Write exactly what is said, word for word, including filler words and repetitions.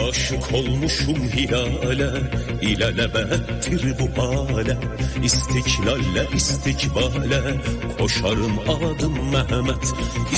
Aşık olmuşum hilale, ilelebettir bu hale. İstiklalle istikbale, koşarım adım Mehmet.